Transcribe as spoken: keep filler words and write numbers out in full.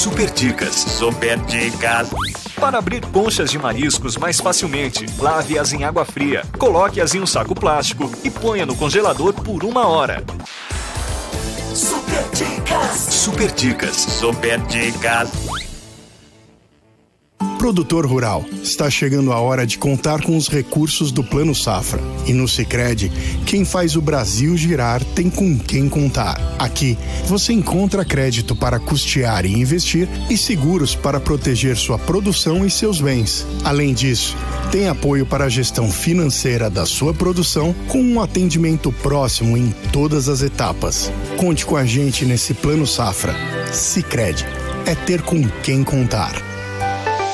Super dicas. Super dicas. Para abrir conchas de mariscos mais facilmente, lave-as em água fria, coloque-as em um saco plástico e ponha no congelador por uma hora. Super dicas. Super dicas. Super dicas. Produtor rural, está chegando a hora de contar com os recursos do Plano Safra. E no Sicredi, quem faz o Brasil girar tem com quem contar. Aqui, você encontra crédito para custear e investir e seguros para proteger sua produção e seus bens. Além disso, tem apoio para a gestão financeira da sua produção com um atendimento próximo em todas as etapas. Conte com a gente nesse Plano Safra. Sicredi, é ter com quem contar.